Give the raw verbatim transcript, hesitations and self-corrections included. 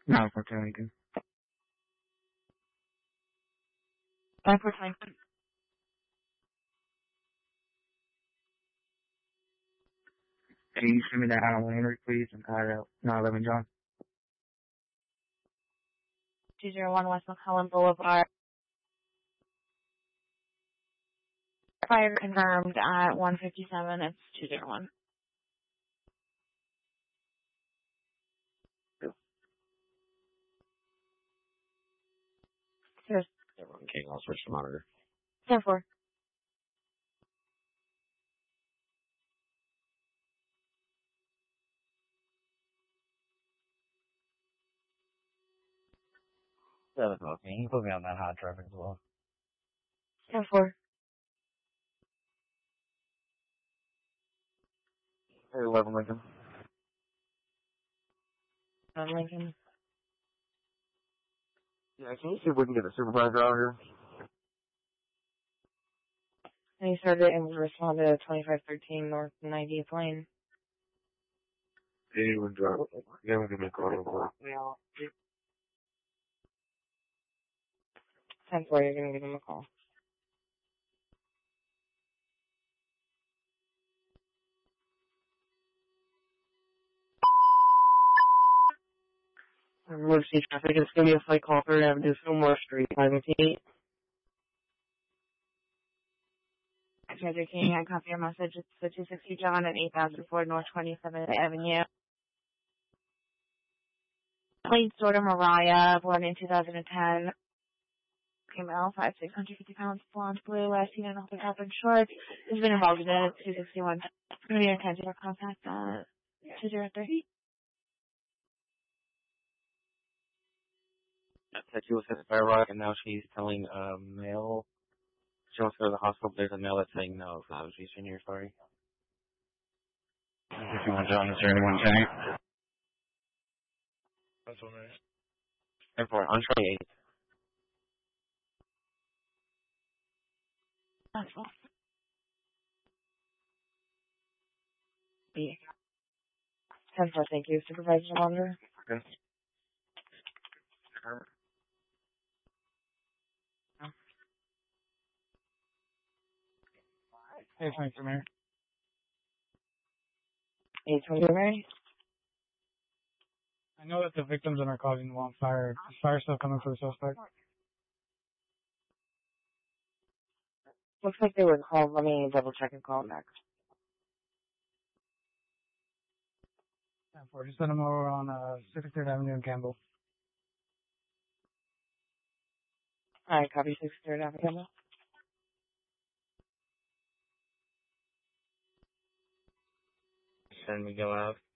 No, for Lincoln. Back for Lincoln. Can you send me that out on Landry, please? And I out nine eleven John. two zero one West McClellan Boulevard. Fire confirmed at one fifty-seven. It's two zero one. Here's Okay, I'll switch to monitor. ten four. Seven, okay. You can put me on that hot traffic as well. ten four. Hey, eleven Lincoln. On Lincoln. Yeah, can you see if we can get a supervisor out here? And he started and responded to twenty-five thirteen North ninetieth Lane. Anyone drive? Yeah, we're gonna make a call. We all. ten four, you're going to give him a call. Emergency traffic. It's going to be a flight call third Avenue, Fillmore Street, five eighty-eight. Treasure King, I copy your message. It's the two sixty John at eight thousand four North twenty-seventh Avenue. Plain Sorta Mariah, born in two thousand ten. Female, five six hundred fifty pounds, blonde, blue, last seen in a top and shorts. Has been involved in a two sixty-one. Going to be intended for contact uh, two zero three. I said she was at Fire Rock, and now she's telling a male. She wants to go to the hospital, but there's a male that's saying no. So how is she in your story? fifty-one John, is there anyone saying? That's one right. ten four, on twenty-eight. That's all. Yeah. ten four, thank you. Supervisor Longer. Okay. Hey, thanks, Mayor. eight twenty, Mary. I know that the victims are causing the long fire. Is fire still coming for the suspect? Looks like they were called. Let me double check and call them back. ten four, just send them over on uh, sixty-third Avenue in Campbell. Alright, copy sixty-third Avenue. Send Miguel out.